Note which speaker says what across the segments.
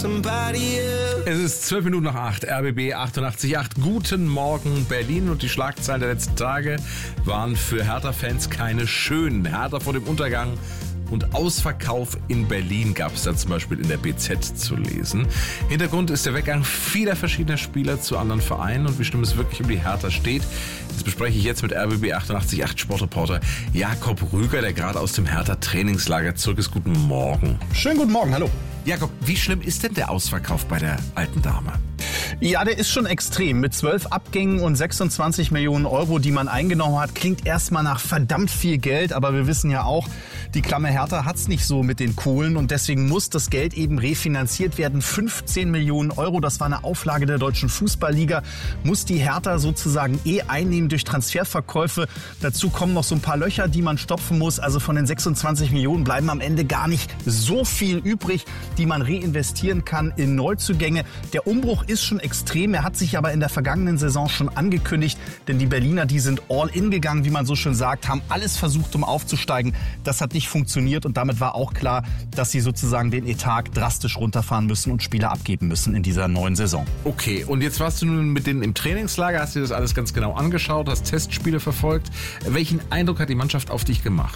Speaker 1: Es ist 12 Minuten nach 8, RBB 88.8. Guten Morgen Berlin, und die Schlagzeilen der letzten Tage waren für Hertha-Fans keine schönen. Hertha vor dem Untergang und Ausverkauf in Berlin gab es da zum Beispiel in der BZ zu lesen. Hintergrund ist der Weggang vieler verschiedener Spieler zu anderen Vereinen und wie schlimm es wirklich um die Hertha steht. Das bespreche ich jetzt mit RBB 88.8 Sportreporter Jakob Rüger, der gerade aus dem Hertha-Trainingslager zurück ist. Guten Morgen.
Speaker 2: Schönen guten Morgen, hallo.
Speaker 1: Jakob, wie schlimm ist denn der Ausverkauf bei der alten Dame?
Speaker 2: Ja, der ist schon extrem. Mit 12 Abgängen und 26 Millionen Euro, die man eingenommen hat, klingt erstmal nach verdammt viel Geld. Aber wir wissen ja auch, die klamme Hertha hat's nicht so mit den Kohlen. Und deswegen muss das Geld eben refinanziert werden. 15 Millionen Euro, das war eine Auflage der Deutschen Fußballliga, muss die Hertha sozusagen einnehmen durch Transferverkäufe. Dazu kommen noch so ein paar Löcher, die man stopfen muss. Also von den 26 Millionen bleiben am Ende gar nicht so viel übrig, die man reinvestieren kann in Neuzugänge. Der Umbruch ist schon extrem. Er hat sich aber in der vergangenen Saison schon angekündigt, denn die Berliner, die sind all in gegangen, wie man so schön sagt, haben alles versucht, um aufzusteigen. Das hat nicht funktioniert und damit war auch klar, dass sie sozusagen den Etat drastisch runterfahren müssen und Spieler abgeben müssen in dieser neuen Saison.
Speaker 1: Okay, und jetzt warst du nun mit denen im Trainingslager, hast dir das alles ganz genau angeschaut, hast Testspiele verfolgt. Welchen Eindruck hat die Mannschaft auf dich gemacht?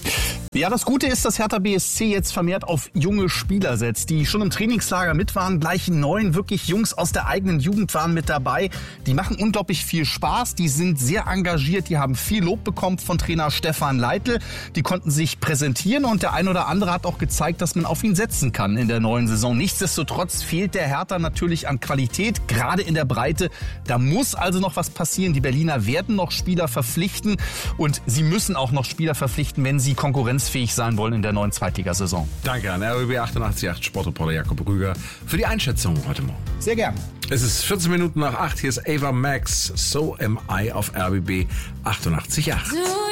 Speaker 2: Ja, das Gute ist, dass Hertha BSC jetzt vermehrt auf junge Spieler setzt, die schon im Trainingslager mit waren. Gleich 9 wirklich Jungs aus der eigenen Jugend waren mit dabei. Die machen unglaublich viel Spaß, die sind sehr engagiert, die haben viel Lob bekommen von Trainer Stefan Leitl. Die konnten sich präsentieren und der ein oder andere hat auch gezeigt, dass man auf ihn setzen kann in der neuen Saison. Nichtsdestotrotz fehlt der Hertha natürlich an Qualität, gerade in der Breite. Da muss also noch was passieren. Die Berliner werden noch Spieler verpflichten und sie müssen auch noch Spieler verpflichten, wenn sie konkurrenzfähig sein wollen in der neuen Zweitligasaison.
Speaker 1: Danke an RBB 88.8 Sportreporter Jakob Rüger für die Einschätzung heute Morgen.
Speaker 2: Sehr gern.
Speaker 1: Es ist 14 Minuten nach 8. Hier ist Ava Max. So am I auf RBB 88.8.